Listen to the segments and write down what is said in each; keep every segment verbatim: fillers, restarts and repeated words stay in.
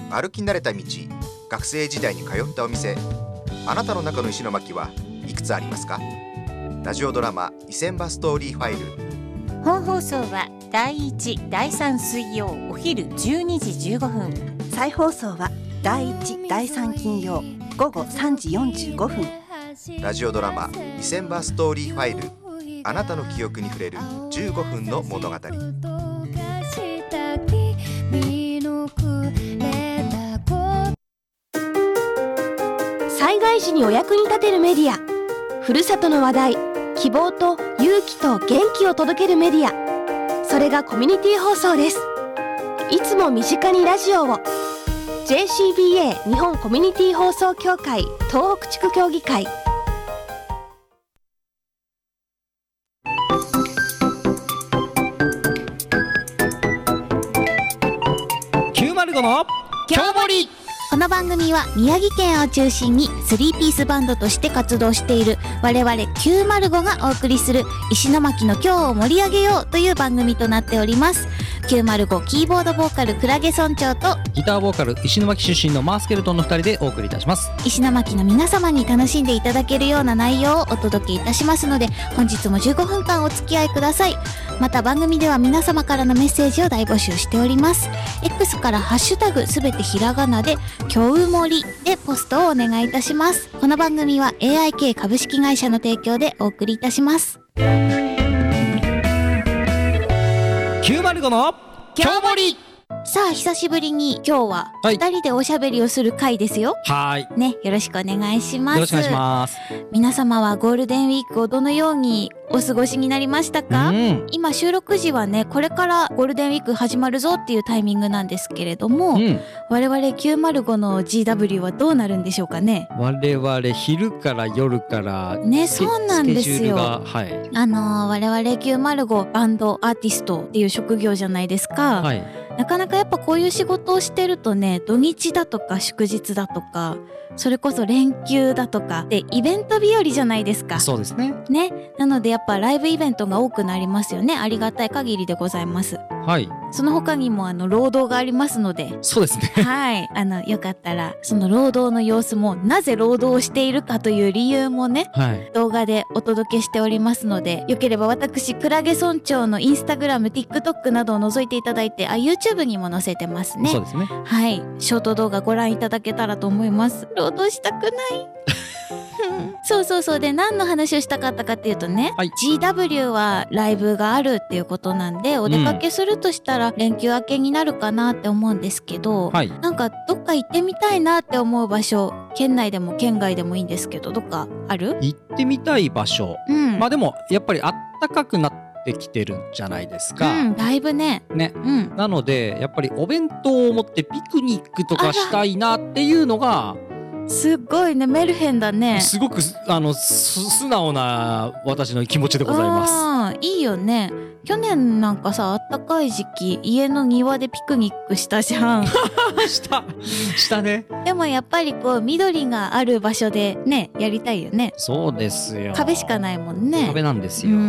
歩き慣れた道、学生時代に通ったお店、あなたの中の石巻はいくつありますか？ラジオドラマ伊勢場ストーリーファイル。 本放送はだいいち、だいさん水曜お昼じゅうにじじゅうごふん、 再放送はだいいち、だいさん金曜午後さんじよんじゅうごふん。 ラジオドラマ伊勢場ストーリーファイル、あなたの記憶に触れるじゅうごふんの物語。 災害時にお役に立てるメディア、ふるさとの話題、希望と勇気と元気を届けるメディア、それがコミュニティ放送です。いつも身近にラジオを。 ジェーシービーエー 日本コミュニティ放送協会東北地区協議会。 きゅうまるごの今日もり。 この番組は宮城県を中心にスリーピースバンドとして活動している我々きゅうまるごがお送りする石巻の今日を盛り上げようという番組となっております。きゅうまるごキーボードボーカルクラゲ村長とギターボーカル石巻出身のマースケルトンのふたりでお送りいたします。 石巻の皆様に楽しんでいただけるような内容をお届けいたしますので、本日もじゅうごふんかんお付き合いください。また番組では皆様からのメッセージを大募集しております。 X からハッシュタグすべてひらがなできょうもりでポストをお願いいたします。この番組は エーアイケー 株式会社の提供でお送りいたします。 きゅうまるごの今日もり。 さあ久しぶりに今日はふたりでおしゃべりをする回ですよ。 はいね、よろしくお願いします。 よろしくお願いします。 皆様はゴールデンウィークをどのようにお過ごしになりましたか？うん、今収録時はね、これからゴールデンウィーク始まるぞっていうタイミングなんですけれども、うん、我々きゅうまるごの ジーダブリュー はどうなるんでしょうかね。 我々昼から夜からね、そうなんですよ。 はい、 あのー、我々きゅうまるごバンドアーティストっていう職業じゃないですか。はい、なかなかやっぱこういう仕事をしてるとね、土日だとか祝日だとか、それこそ連休だとかでイベント日和じゃないですか。 そうですね。 ね、なのでやっぱライブイベントが多くなりますよね。ありがたい限りでございます。 はい。 その他にもあの労働がありますので。 そうですね。 はい。あのよかったらその労働の様子も、なぜ労働をしているかという理由もね、はい、動画でお届けしておりますので、よければ私クラゲ村長のインスタグラム、TikTok などを覗いていただいて、あ、YouTube にも載せてますね。 そうですね。 はい。ショート動画ご覧いただけたらと思います。労働したくない。そうそうそう。で、何の話をしたかったかっていうとね、はい、ジーダブリュー はライブがあるっていうことなんで、お出かけするとしたら連休明けになるかなって思うんですけど、はい、なんかどっか行ってみたいなって思う場所、県内でも県外でもいいんですけど、どっかある？ 行ってみたい場所、うん、まあでもやっぱりあったかくなってきてるんじゃないですか。 うん、だいぶね。 ね、うん、なのでやっぱりお弁当を持ってピクニックとかしたいなっていうのが、 すっごいね、メルヘンだね。 すごくあの素直な私の気持ちでございます。 あ、いいよね。去年なんかさ、あったかい時期家の庭でピクニックしたじゃん。 したしたね。 でもやっぱりこう緑がある場所でね、やりたいよね。 そうですよ。 壁しかないもんね。 壁なんですよ。うん、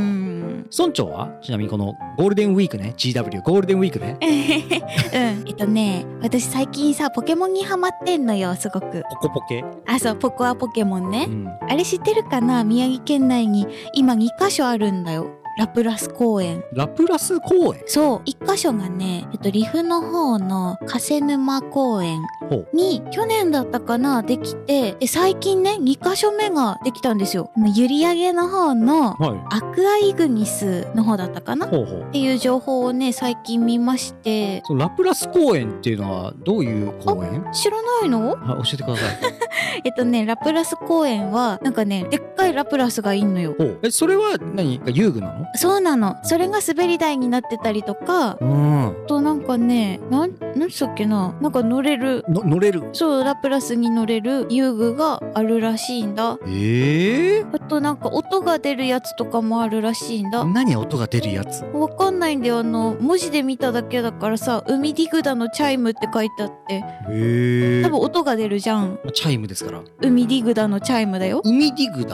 村長はちなみにこのゴールデンウィークね、 ジーダブリュー ゴールデンウィークね。 うん、えっとね、私最近さポケモンにハマってんのよ、すごく。 ポコポケ。 あ、そう、ポコアポケモンね、うん、あれ知ってるかな？宮城県内に今にかしょあるんだよ。ラプラス公園。 ラプラス公園？ そう、一箇所がね、えっと、リフの方の加瀬沼公園に去年だったかな、できて、で最近ねにかしょめができたんですよ。閖上の方のアクアイグニスの方だったかな、はい、っていう情報をね最近見まして。 そのラプラス公園っていうのはどういう公園？ 知らないの？ はい、教えてください。 えっとね、ラプラス公園はなんかね、でっかいラプラスがいんのよ。 え、それは何？遊具なの？ そうなの。それが滑り台になってたりとか、うん、となんかね、なん、なんつったっけな、なんか乗れるの乗れるそう、ラプラスに乗れる遊具があるらしいんだ。 えー、 あとなんか音が出るやつとかもあるらしいんだ。 何音が出るやつ？ わかんないんだよ。あの文字で見ただけだからさ、海ディグダのチャイムって書いてあって、へー、多分音が出るじゃん。 チャイムですから。 海ディグダのチャイムだよ。 海ディグダ